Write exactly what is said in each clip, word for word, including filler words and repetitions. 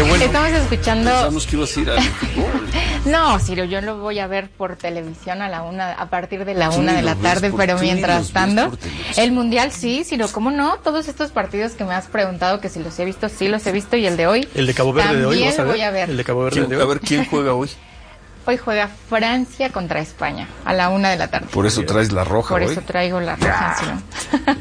Qué bueno. Estamos escuchando. Pensamos que ibas a ir al fútbol. No, Ciro, yo lo voy a ver por televisión a la una, a partir de la Tú una ni de la los ves tarde, por- pero tú ni mientras los ves tanto, por televisión. el mundial sí, Ciro, ¿cómo no? Todos estos partidos que me has preguntado que si los he visto, sí los he visto, y el de hoy. El de Cabo Verde de hoy, también ¿vas a ver? voy a ver. El de Cabo Verde ¿Quién- de a hoy. ver, ¿quién juega hoy? Hoy juega Francia contra España a la una de la tarde. Por eso traes la roja Por hoy. eso traigo la roja, Ciro.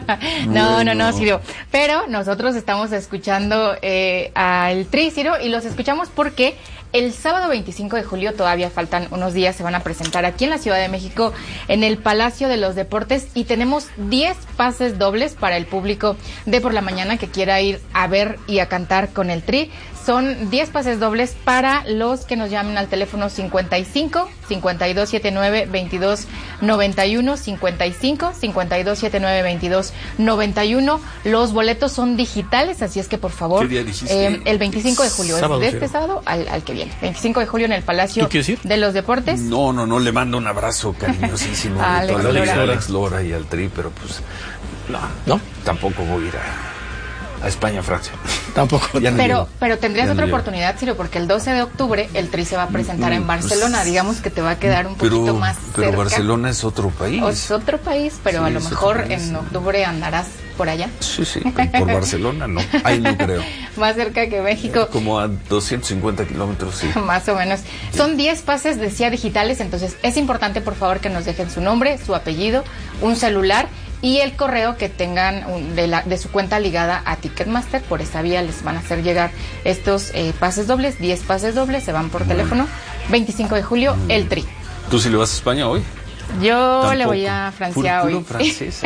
No, no, no, Ciro. Pero nosotros estamos escuchando eh, al Tri, Ciro, y los escuchamos porque el sábado veinticinco de julio, todavía faltan unos días, se van a presentar aquí en la Ciudad de México, en el Palacio de los Deportes, y tenemos diez pases dobles para el público de por la mañana que quiera ir a ver y a cantar con el Tri. Son diez pases dobles para los que nos llamen al teléfono cincuenta y cinco, cincuenta y dos setenta y nueve, veintidós noventa y uno, cincuenta y cinco, cincuenta y dos setenta y nueve, veintidós noventa y uno. Los boletos son digitales, así es que por favor, ¿Qué día dijiste? eh, el veinticinco de julio, Sábado, es de sí. este sábado al, al que viene. veinticinco de julio en el Palacio ¿Tú quieres ir? de los Deportes. No, no, no, le mando un abrazo cariñosísimo A a Alex Alex, Lora. Alex Lora y al Tri, pero pues no, ¿No? tampoco voy a ir a, a España, Francia. Tampoco. Ya no Pero, llego. pero tendrías Ya no otra llego. oportunidad, Ciro, porque el doce de octubre el Tri se va a presentar en Barcelona. Digamos que te va a quedar un poquito Pero, más pero cerca. Barcelona es otro país. O es otro país, pero Sí, a lo es otro mejor país. en octubre andarás por allá. Sí, sí, por Barcelona no. Ahí no creo. Más cerca que México. Como a doscientos cincuenta kilómetros, sí. Más o menos. Son diez pases, decía, digitales, entonces es importante, por favor, que nos dejen su nombre, su apellido, un celular y el correo que tengan un- de, la, de su cuenta ligada a Ticketmaster. Por esa vía les van a hacer llegar estos eh, pases dobles, diez pases dobles, se van por teléfono. veinticinco de julio, el Tri. ¿Tú sí le vas a España hoy? Yo le Tampoco. voy a Francia Puro- hoy. puro francés.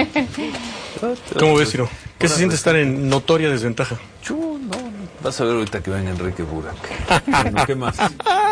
¿Cómo ves, Ciro? ¿Qué se siente estar en notoria desventaja? Chu, no, no. Vas a ver ahorita que venga Enrique Burak. Bueno, ¿qué más?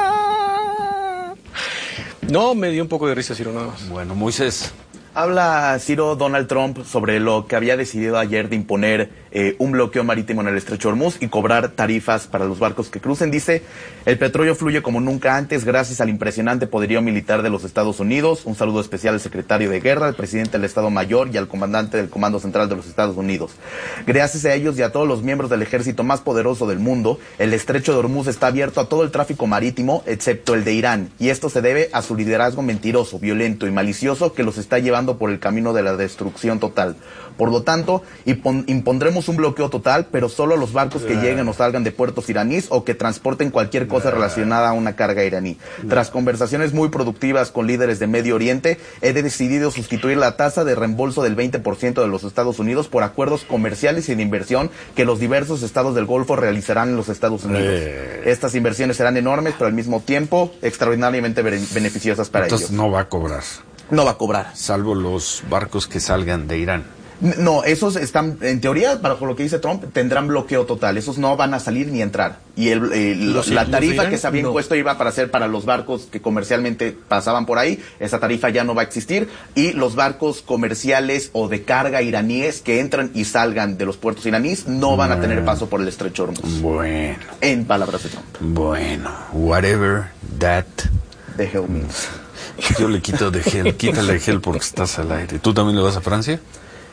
No, me dio un poco de risa, Ciro, nada más. Bueno, Moisés. Habla Ciro Donald Trump sobre lo que había decidido ayer de imponer eh, un bloqueo marítimo en el Estrecho de Hormuz y cobrar tarifas para los barcos que crucen. Dice, el petróleo fluye como nunca antes gracias al impresionante poderío militar de los Estados Unidos. Un saludo especial al secretario de Guerra, al presidente del Estado Mayor y al comandante del Comando Central de los Estados Unidos. Gracias a ellos y a todos los miembros del ejército más poderoso del mundo, el Estrecho de Hormuz está abierto a todo el tráfico marítimo, excepto el de Irán. Y esto se debe a su liderazgo mentiroso, violento y malicioso que los está llevando por el camino de la destrucción total. Por lo tanto, impon- impondremos un bloqueo total, pero solo a los barcos que lleguen o salgan de puertos iraníes o que transporten cualquier cosa relacionada a una carga iraní. Tras conversaciones muy productivas con líderes de Medio Oriente, he decidido sustituir la tasa de reembolso del veinte por ciento de los Estados Unidos por acuerdos comerciales y de inversión que los diversos estados del Golfo realizarán en los Estados Unidos. Eh. Estas inversiones serán enormes, pero al mismo tiempo extraordinariamente bene- beneficiosas para Entonces ellos. no va a cobrar, No va a cobrar. salvo los barcos que salgan de Irán. No, esos están, en teoría, bajo lo que dice Trump, tendrán bloqueo total. Esos no van a salir ni entrar. Y el, el- Los- la los tarifa Irán, que se había no. impuesto iba para ser para los barcos que comercialmente pasaban por ahí. Esa tarifa ya no va a existir. Y los barcos comerciales o de carga iraníes que entran y salgan de los puertos iraníes no van a tener paso por el Estrecho de Hormuz. Bueno, En palabras de Trump. bueno, whatever that. De hell means. Yo le quito de gel, quítale de gel porque estás al aire. ¿Tú también le vas a Francia?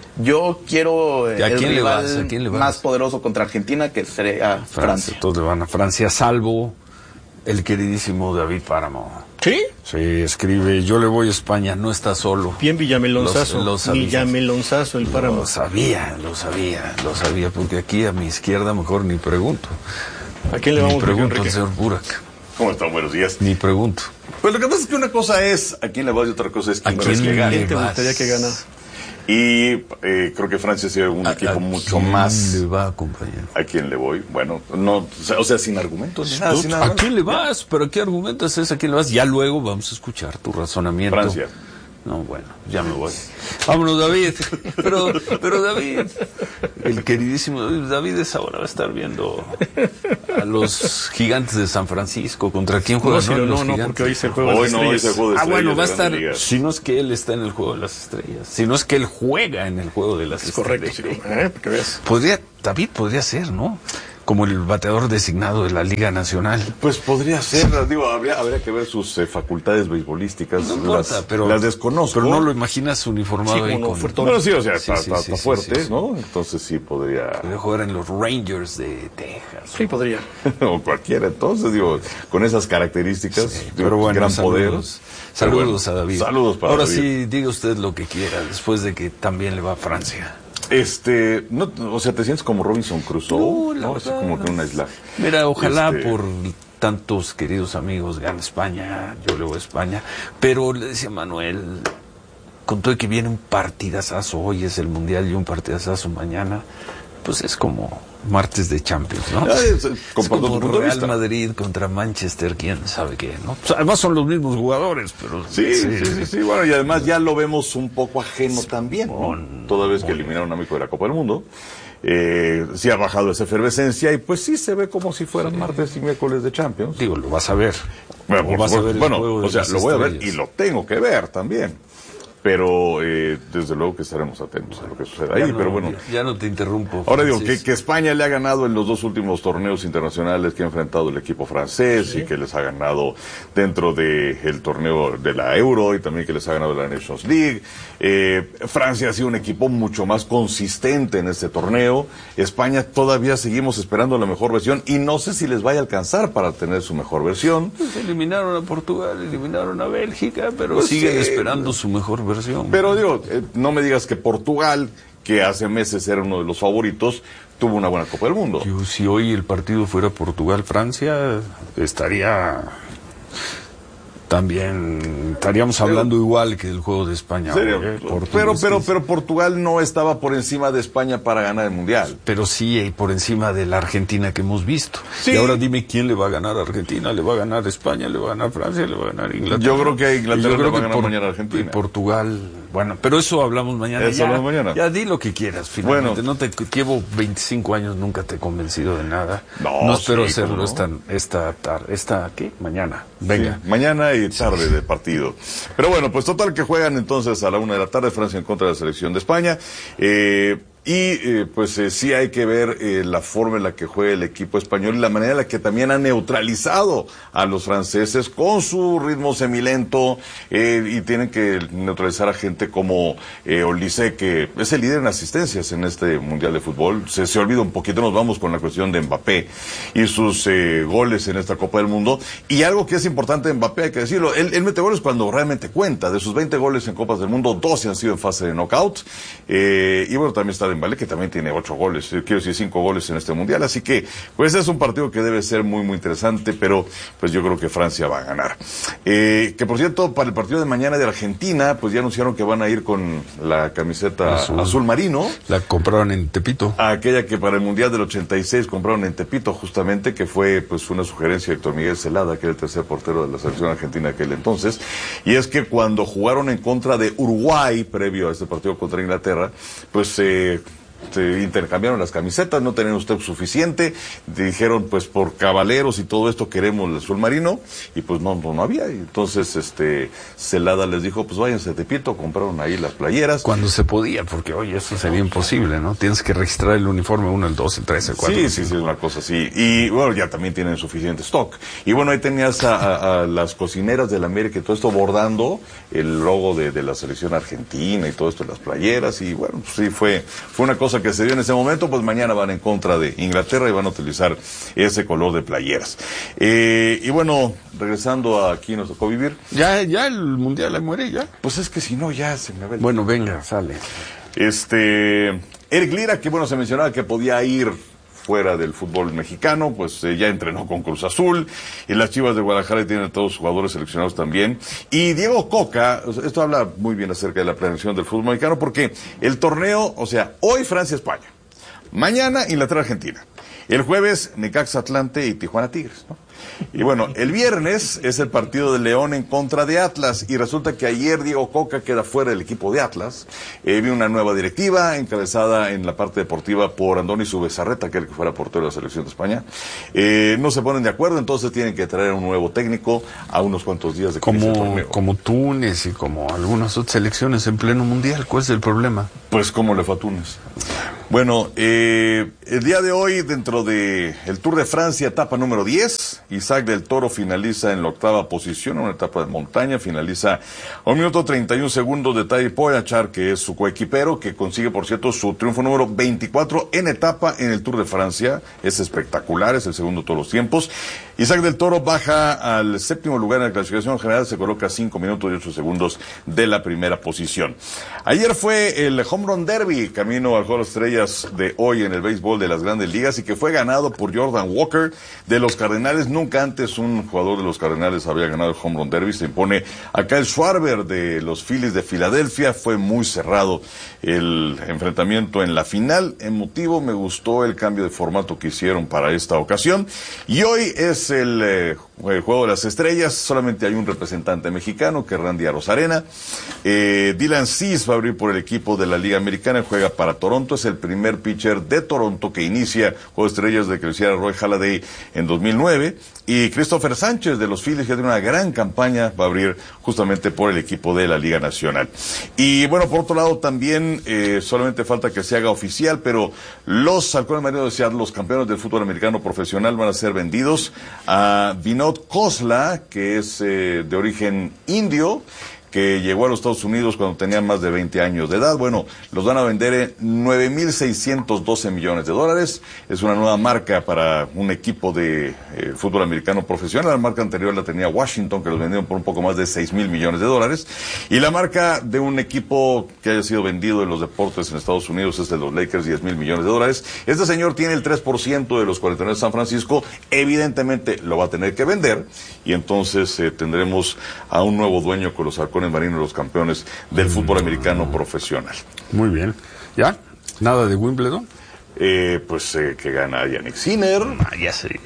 Yo quiero eh, ¿Y a el quién le rival vas? ¿A quién le vas? más poderoso contra Argentina, que sería Francia. Todos le van a Francia, salvo el queridísimo David Páramo. ¿Sí? Sí, escribe, yo le voy a España, no está solo. Bien Villamelonzazo. Lo- lo sabía. Villamelonzazo, el páramo. Lo sabía, lo sabía, lo sabía, porque aquí a mi izquierda mejor ni pregunto. ¿A quién le Ni vamos, pregunto al Enrique? señor Burak, ¿Cómo están? Buenos días. ni pregunto. Pues lo que pasa es que una cosa es a quién le vas y otra cosa es ¿A quién crees quién que gane. ¿Quién te vas? gustaría que gana? Y eh, creo que Francia sería un ¿A- equipo a mucho quién más. le va a acompañar? ¿A quién le voy? Bueno, no, o sea, o sea, sin argumentos ni nada, Tú- sin nada ¿A más. quién le vas? ¿Pero qué argumentas es? ¿A quién le vas? Ya luego vamos a escuchar tu razonamiento. Francia. No, bueno, ya me voy. Vámonos, David. Pero, pero David, el queridísimo David, David esa hora va a estar viendo a los gigantes de San Francisco. ¿Contra quién juegan? No, Ciro, Los no, no, gigantes. porque hoy se juega Hoy no, hoy se juega de Ah, bueno, estrellas va a de estar. Grandes Ligas. Si no es que él está en el juego de las estrellas, si no es que él juega en el juego de las Es correcto, estrellas. Ciro. ¿Eh? Para que veas. Podría, David podría ser, ¿no? como el bateador designado de la Liga Nacional. Pues podría ser, digo, habría, habría que ver sus eh, facultades beisbolísticas. No importa, las, pero, las desconozco. Pero no lo imaginas uniformado sí, ahí con... fuertón. Bueno, sí, o sea, Sí, está, sí, está- sí, está sí, fuerte, sí, sí. ¿no? Entonces sí podría... Podría jugar en los Rangers de Texas. Sí, podría. o cualquiera, entonces, digo, con esas características, Sí, digo, pero bueno, gran saludos. poder. Pero Saludos bueno, a David. Saludos para Ahora David. sí, diga usted lo que quiera, después de que también le va a Francia. Este, no, o sea, ¿te sientes como Robinson Crusoe? No, la Así verdad, como que en una isla. Mira, ojalá Este- por tantos queridos amigos gane España, yo le voy a España, pero le decía Manuel, con todo que viene un partidazazo, hoy es el Mundial y un partidazazo mañana, pues es como martes de Champions, ¿no? Ah, es- Es comparto tu como punto de Real vista. Madrid contra Manchester, quién sabe qué, ¿no? Pues además son los mismos jugadores, pero... Sí, sí, sí, sí, bueno, y además ya lo vemos un poco ajeno también, ¿no? Toda vez que eliminaron a México de la Copa del Mundo, eh, sí ha bajado esa efervescencia y pues sí se ve como si fueran martes y miércoles de Champions. Digo, lo vas a ver. Bueno, O por vas a supuesto. ver el Bueno, juego de o sea, las lo voy a ver y estrellas. lo tengo que ver también. Pero eh, desde luego que estaremos atentos a lo que suceda ahí, Ya no- pero bueno. Ya, ya no te interrumpo. Ahora digo que, Francis. que España le ha ganado en los dos últimos torneos internacionales que ha enfrentado el equipo francés y que les ha ganado dentro del torneo de la Euro y también que les ha ganado la Nations League. Eh, Francia ha sido un equipo mucho más consistente en este torneo. España todavía seguimos esperando la mejor versión y no sé si les vaya a alcanzar para tener su mejor versión. Pues eliminaron a Portugal, eliminaron a Bélgica, pero Pues siguen sí. esperando su mejor versión. Pero digo, eh, no me digas que Portugal, que hace meses era uno de los favoritos, tuvo una buena Copa del Mundo. Yo, si hoy el partido fuera Portugal-Francia, estaría también estaríamos hablando igual que del juego de España. ¿Serio? hoy, ¿eh? Portugal, Pero, es pero, que- pero Portugal no estaba por encima de España para ganar el Mundial. pero sí eh, por encima de la Argentina que hemos visto. Sí. Y ahora dime quién le va a ganar a Argentina, le va a ganar España, le va a ganar Francia, le va a ganar Inglaterra. Yo creo que a Inglaterra Y yo le creo va a que ganar mañana a Argentina. y Portugal, bueno, pero eso hablamos mañana. Eso ya, hablamos mañana. Ya di lo que quieras, finalmente. Bueno. No te llevo veinticinco años, nunca te he convencido de nada. No, espero sí, hacerlo cómo no. esta esta tarde, esta ¿qué? Mañana. Venga. Sí, mañana y tarde de partido. Pero bueno, pues total que juegan entonces a la una de la tarde Francia en contra de la selección de España. Eh, y eh, pues eh, sí hay que ver eh, la forma en la que juega el equipo español y la manera en la que también ha neutralizado a los franceses con su ritmo semilento eh, y tienen que neutralizar a gente como eh, Olise, que es el líder en asistencias en este Mundial de Fútbol. Se, se olvida un poquito, nos vamos con la cuestión de Mbappé y sus eh, goles en esta Copa del Mundo. Y algo que es importante de Mbappé, hay que decirlo, él, él mete goles cuando realmente cuenta. De sus veinte goles en Copas del Mundo, doce han sido en fase de knockout. Eh, y bueno, también está Dembélé, que también tiene ocho goles, eh, quiero decir cinco goles en este Mundial. Así que, pues es un partido que debe ser muy, muy interesante, pero pues yo creo que Francia va a ganar. Eh, que por cierto, para el partido de mañana de Argentina, pues ya anunciaron que van a ir con la camiseta Azul. azul marino. La compraron en Tepito. Aquella que para el Mundial del ochenta y seis compraron en Tepito, justamente, que fue pues una sugerencia de Héctor Miguel Celada, que era el tercer portero de la selección argentina aquel entonces. Y es que cuando jugaron en contra de Uruguay, previo a este partido contra Inglaterra, pues eh, se intercambiaron las camisetas, no tenían usted suficiente, dijeron pues por caballeros y todo esto queremos el azul marino, y pues no, no, no había. Y entonces este Celada les dijo, pues váyanse a Tepito, compraron ahí las playeras. Cuando se podía, porque oye, eso sería imposible, ¿no? Tienes que registrar el uniforme uno, el dos, el tres, el cuatro. Sí, el sí, sí, cinco. es una cosa así. Y bueno, ya también tienen suficiente stock. Y bueno, ahí tenías a, a- a las cocineras del América y todo esto bordando el logo de, de la selección argentina y todo esto en las playeras. Y bueno, pues sí, fue, fue una cosa que se dio en ese momento. Pues mañana van en contra de Inglaterra y van a utilizar ese color de playeras. Eh, y bueno, regresando a aquí nos tocó vivir. Ya, ya el mundial la muere ya. Pues es que si no, ya se me ve el... Bueno, venga, sale. Este, Eric Lira, que bueno, se mencionaba que podía ir fuera del fútbol mexicano, pues eh, ya entrenó con Cruz Azul, y las Chivas de Guadalajara tienen a todos los jugadores seleccionados también. Y Diego Coca, o sea, esto habla muy bien acerca de la planeación del fútbol mexicano, porque el torneo, o sea, hoy Francia-España, mañana Inglaterra-Argentina, el jueves Necaxa-Atlante y Tijuana-Tigres, ¿no? Y bueno, el viernes es el partido de León en contra de Atlas, y resulta que ayer Diego Coca queda fuera del equipo de Atlas. Eh, vi una nueva directiva encabezada en la parte deportiva por Andoni Subezarreta, que era el que fuera portero de la selección de España. Eh, no se ponen de acuerdo, entonces tienen que traer un nuevo técnico a unos cuantos días de que inicie el Como, torneo. como Túnez y como algunas otras selecciones en pleno mundial, ¿cuál es el problema? Pues, ¿cómo le fue a Túnez? Bueno, eh, el día de hoy, dentro de el Tour de Francia, etapa número diez, Isaac del Toro finaliza en la octava posición, una etapa de montaña, finaliza a un minuto treinta y un segundos de Tadej Pogačar, que es su coequipero, que consigue, por cierto, su triunfo número veinticuatro en etapa en el Tour de Francia. Es espectacular, es el segundo de todos los tiempos. Isaac del Toro baja al séptimo lugar en la clasificación general, se coloca a cinco minutos y ocho segundos de la primera posición. Ayer fue el Home Run Derby, camino al Juego de Estrellas de hoy en el béisbol de las Grandes Ligas, y que fue ganado por Jordan Walker de los Cardenales. Nunca antes un jugador de los Cardenales había ganado el Home Run Derby. Se impone a Kyle Schwarber de los Phillies de Filadelfia. Fue muy cerrado el enfrentamiento en la final. Emotivo, me gustó el cambio de formato que hicieron para esta ocasión. Y hoy es el, eh, el Juego de las Estrellas. Solamente hay un representante mexicano, que es Randy Arozarena. Eh, Dylan Cease va a abrir por el equipo de la Liga Americana, juega para Toronto. Es el primer pitcher de Toronto que inicia Juego de Estrellas de que lo hiciera Roy Halladay en dos mil nueve. Y Christopher Sánchez de los Phillies, que tiene una gran campaña, va a abrir justamente por el equipo de la Liga Nacional. Y bueno, por otro lado también, eh, solamente falta que se haga oficial, pero los Halcones Marinos de Seattle, los campeones del fútbol americano profesional, van a ser vendidos a Vinod Khosla, que es eh, de origen indio, que llegó a los Estados Unidos cuando tenía más de veinte años de edad. Bueno, los van a vender en nueve mil seiscientos doce millones de dólares. Es una nueva marca para un equipo de eh, fútbol americano profesional. La marca anterior la tenía Washington, que los vendieron por un poco más de seis mil millones de dólares. Y la marca de un equipo que haya sido vendido en los deportes en Estados Unidos es de los Lakers, diez mil millones de dólares. Este señor tiene el tres por ciento de los cuarenta y nueve de San Francisco. Evidentemente lo va a tener que vender, y entonces eh, tendremos a un nuevo dueño con los Halcones Marinos, los campeones del fútbol americano profesional. Muy bien. ¿Ya? ¿Nada de Wimbledon? Eh, pues eh, que gana Yannick Sinner. Ah, ya sé.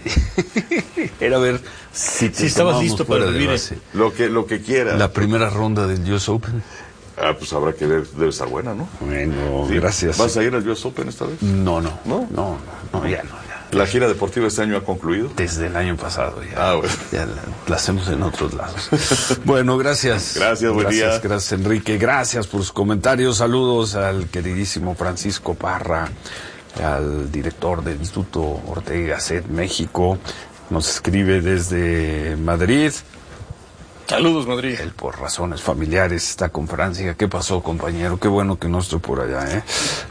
Era ver si te si estabas listo para vivir lo que lo que quieras. La primera ronda del U S Open. Ah, pues habrá que ver, debe estar buena, ¿no? Bueno, sí. Gracias. ¿Vas a ir al U S Open esta vez? No, no. ¿No? No, no, no, ya no. Ya. ¿La gira deportiva este año ha concluido? Desde el año pasado ya. Ah, bueno. Ya la, la hacemos en otros lados. Bueno, gracias. Gracias, buen gracias, día. Gracias, Enrique. Gracias por sus comentarios. Saludos al queridísimo Francisco Parra, al director del Instituto Ortega y Gasset México. Nos escribe desde Madrid. Saludos, Madrid. Él, por razones familiares, está con Francia. ¿Qué pasó, compañero? Qué bueno que no estoy por allá, ¿eh?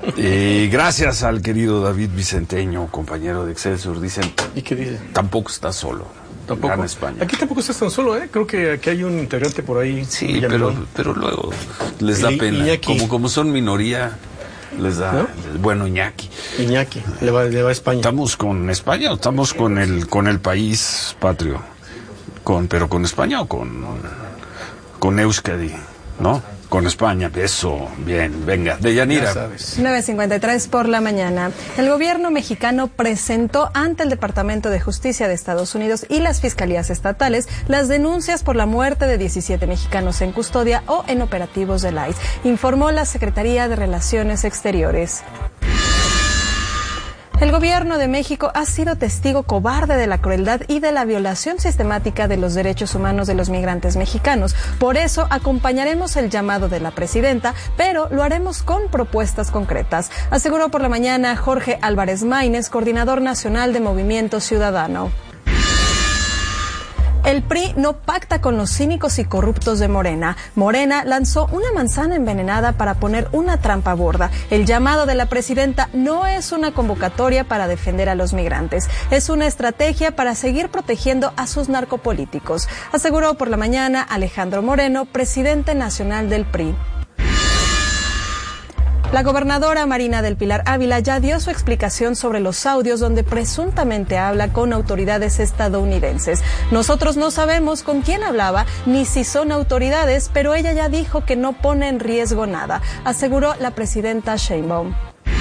Y gracias al querido David Vicenteño, compañero de Excelsior. Dicen... ¿Y qué dice? Tampoco está solo. Tampoco. En España. Aquí tampoco estás tan solo, ¿eh? Creo que aquí hay un integrante por ahí. Sí, pero, pero luego les da I, pena. Iñaki. Como, como son minoría, les da... ¿No? Les, bueno, Iñaki. Iñaki, le va, le va a España. ¿Estamos con España o estamos con el, con el país patrio? Con, pero con España o con, con Euskadi, ¿no? Con España, eso, bien, venga, Deyanira. nueve cincuenta y tres por la mañana. El gobierno mexicano presentó ante el Departamento de Justicia de Estados Unidos y las fiscalías estatales las denuncias por la muerte de diecisiete mexicanos en custodia o en operativos del I C E, informó la Secretaría de Relaciones Exteriores. El gobierno de México ha sido testigo cobarde de la crueldad y de la violación sistemática de los derechos humanos de los migrantes mexicanos. Por eso acompañaremos el llamado de la presidenta, pero lo haremos con propuestas concretas, aseguró por la mañana Jorge Álvarez Maínez, coordinador nacional de Movimiento Ciudadano. El P R I no pacta con los cínicos y corruptos de Morena. Morena lanzó una manzana envenenada para poner una trampa gorda. El llamado de la presidenta no es una convocatoria para defender a los migrantes, es una estrategia para seguir protegiendo a sus narcopolíticos, aseguró por la mañana Alejandro Moreno, presidente nacional del P R I. La gobernadora Marina del Pilar Ávila ya dio su explicación sobre los audios donde presuntamente habla con autoridades estadounidenses. Nosotros no sabemos con quién hablaba ni si son autoridades, pero ella ya dijo que no pone en riesgo nada, aseguró la presidenta Sheinbaum.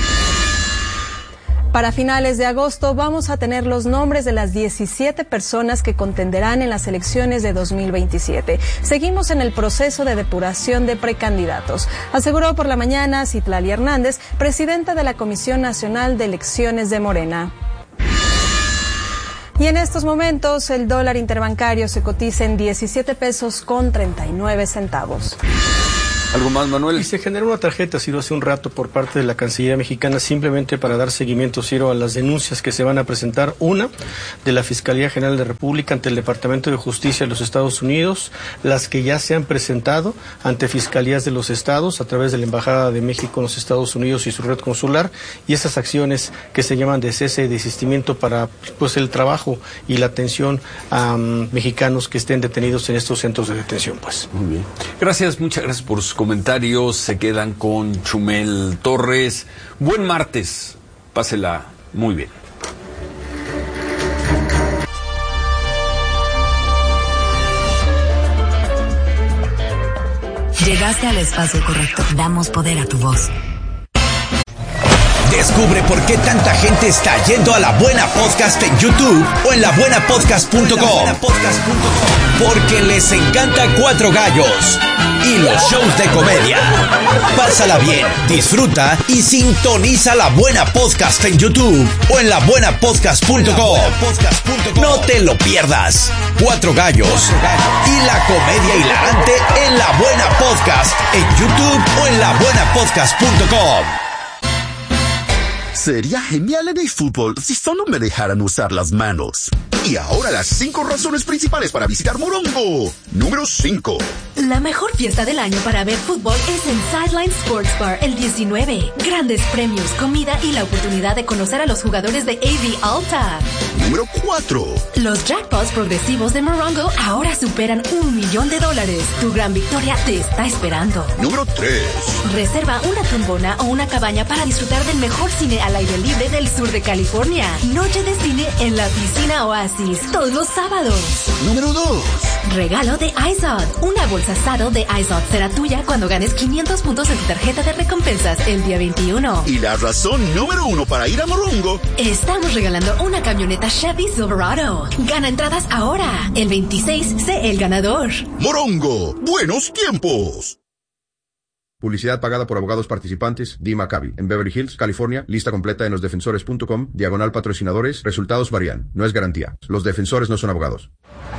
Para finales de agosto vamos a tener los nombres de las diecisiete personas que contenderán en las elecciones de dos mil veintisiete. Seguimos en el proceso de depuración de precandidatos, aseguró por la mañana Citlali Hernández, presidenta de la Comisión Nacional de Elecciones de Morena. Y en estos momentos el dólar interbancario se cotiza en diecisiete pesos con treinta y nueve centavos. ¿Algo más, Manuel? Y se generó una tarjeta, Ciro, hace un rato por parte de la Cancillería mexicana, simplemente para dar seguimiento, Ciro, a las denuncias que se van a presentar. Una, de la Fiscalía General de la República ante el Departamento de Justicia de los Estados Unidos, las que ya se han presentado ante fiscalías de los estados a través de la Embajada de México en los Estados Unidos y su red consular, y esas acciones que se llaman de cese y desistimiento para pues el trabajo y la atención a um, mexicanos que estén detenidos en estos centros de detención. Pues. Muy bien. Gracias, muchas gracias por sus comentarios. Se quedan con Chumel Torres. Buen martes. Pásela muy bien. Llegaste al espacio correcto. Damos poder a tu voz. Descubre por qué tanta gente está yendo a La Buena Podcast en YouTube o en la buena podcast punto com. Porque les encanta Cuatro Gallos y los shows de comedia. Pásala bien, disfruta y sintoniza La Buena Podcast en YouTube o en la buena podcast punto com. No te lo pierdas. Cuatro Gallos y la comedia hilarante en La Buena Podcast en YouTube o en la buena podcast punto com. Sería genial en el fútbol si solo me dejaran usar las manos. Y ahora las cinco razones principales para visitar Morongo. Número cinco. La mejor fiesta del año para ver fútbol es en Sideline Sports Bar el diecinueve. Grandes premios, comida y la oportunidad de conocer a los jugadores de A V Alta. Número cuatro. Los jackpots progresivos de Morongo ahora superan un millón de dólares. Tu gran victoria te está esperando. Número tres. Reserva una tumbona o una cabaña para disfrutar del mejor cine al aire libre del sur de California. Noche de cine en la piscina Oasis, todos los sábados. Número dos. Regalo de iZod. Una bolsa Saddle de iZod será tuya cuando ganes quinientos puntos en tu tarjeta de recompensas el día veintiuno. Y la razón número uno para ir a Morongo. Estamos regalando una camioneta Chevy Silverado. Gana entradas ahora. El veintiséis, sé el ganador. Morongo, buenos tiempos. Publicidad pagada por abogados participantes. Dee Maccabi, en Beverly Hills, California. Lista completa en losdefensores punto com. Diagonal patrocinadores. Resultados varían. No es garantía. Los defensores no son abogados.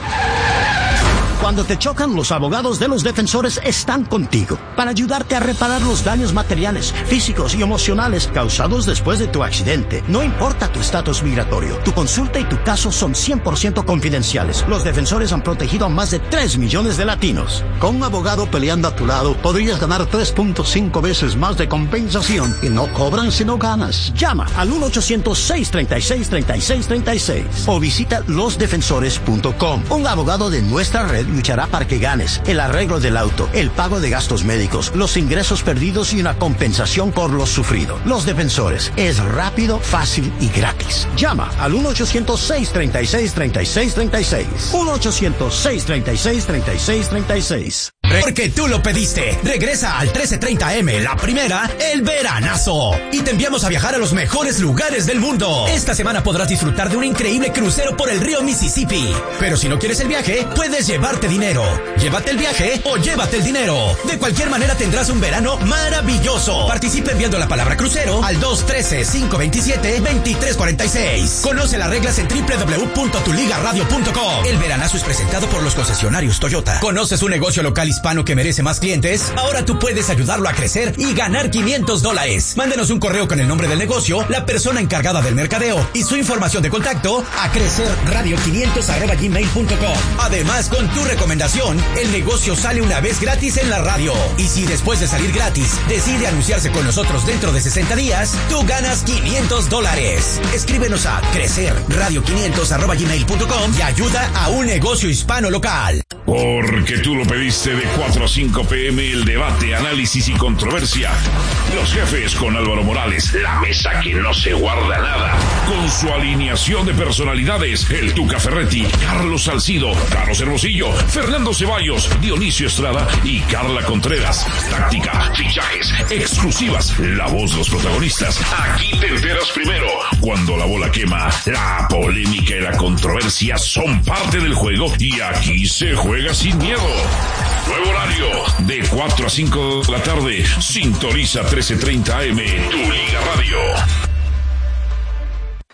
Cuando te chocan, los abogados de Los Defensores están contigo para ayudarte a reparar los daños materiales, físicos y emocionales causados después de tu accidente. No importa tu estatus migratorio, tu consulta y tu caso son cien por ciento confidenciales. Los Defensores han protegido a más de tres millones de latinos. Con un abogado peleando a tu lado, podrías ganar tres punto cinco veces más de compensación y no cobran si no ganas. Llama al uno ochocientos, seis treinta y seis, treinta y seis treinta y seis o visita los defensores punto com. Un abogado de nuestra red luchará para que ganes el arreglo del auto, el pago de gastos médicos, los ingresos perdidos y una compensación por lo sufrido. Los Defensores es rápido, fácil y gratis. Llama al uno ochocientos, seis treinta y seis, treinta y seis treinta y seis. uno ochocientos, seis treinta y seis, treinta y seis treinta y seis. Porque tú lo pediste. Regresa al trece treinta eme, la primera, el veranazo. Y te enviamos a viajar a los mejores lugares del mundo. Esta semana podrás disfrutar de un increíble crucero por el río Mississippi. Pero si no quieres el viaje, puedes llevarte dinero. Llévate el viaje o llévate el dinero. De cualquier manera tendrás un verano maravilloso. Participa enviando la palabra crucero al dos uno tres, cinco dos siete, dos tres cuatro seis. Conoce las reglas en doble u doble u doble u punto tu liga radio punto com. El veranazo es presentado por los concesionarios Toyota. ¿Conoces un negocio local hispano que merece más clientes? Ahora tú puedes ayudarlo a crecer y ganar quinientos dólares. Mándenos un correo con el nombre del negocio, la persona encargada del mercadeo y su información de contacto a crecerradio quinientos arroba gmail punto com. Además, con tu recomendación, el negocio sale una vez gratis en la radio. Y si después de salir gratis decide anunciarse con nosotros dentro de sesenta días, tú ganas quinientos dólares. Escríbenos a crecerradio quinientos arroba gmail punto com y ayuda a un negocio hispano local. Porque tú lo pediste, de cuatro a cinco pm, el debate, análisis y controversia. Los jefes con Álvaro Morales, la mesa que no se guarda nada. Con su alineación de personalidades, el Tuca Ferretti, Carlos Salcido, Carlos Hermosillo, Fernando Ceballos, Dionisio Estrada y Carla Contreras. Táctica, fichajes, exclusivas, la voz de los protagonistas. Aquí te enteras primero. Cuando la bola quema, la polémica y la controversia son parte del juego y aquí se juega sin miedo. Nuevo horario, de cuatro a cinco de la tarde. Sintoniza trece treinta eme, tu Liga Radio.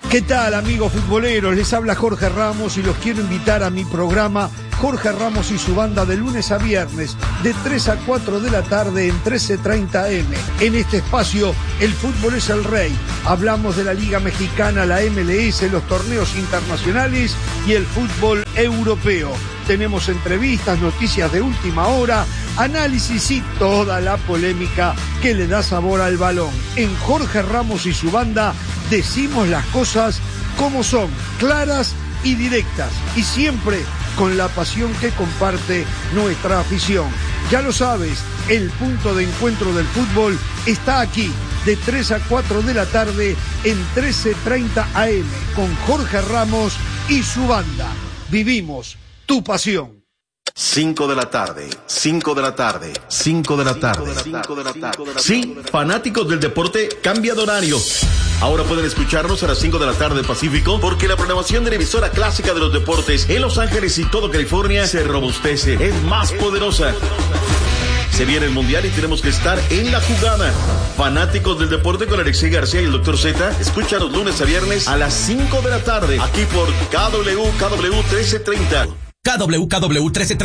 ¿Qué tal, amigos futboleros? Les habla Jorge Ramos y los quiero invitar a mi programa Jorge Ramos y su banda de lunes a viernes de tres a cuatro de la tarde en trece treinta eme. En este espacio, el fútbol es el rey. Hablamos de la Liga Mexicana, la eme ele ese, los torneos internacionales y el fútbol europeo. Tenemos entrevistas, noticias de última hora, análisis y toda la polémica que le da sabor al balón. En Jorge Ramos y su banda decimos las cosas como son, claras y directas, y siempre con la pasión que comparte nuestra afición. Ya lo sabes, el punto de encuentro del fútbol está aquí, de tres a cuatro de la tarde en trece treinta a eme, con Jorge Ramos y su banda. Vivimos tu pasión. cinco de la tarde, cinco de la tarde, cinco de la tarde, cinco de la tarde. Sí, fanáticos del deporte, cambia de horario. Ahora pueden escucharnos a las cinco de la tarde Pacífico, porque la programación de la emisora clásica de los deportes en Los Ángeles y todo California se robustece, es más poderosa. Se viene el Mundial y tenemos que estar en la jugada. Fanáticos del deporte con Alexei García y el doctor Z, escucha los lunes a viernes a las cinco de la tarde, aquí por K W K W trece treinta. K W K W trece treinta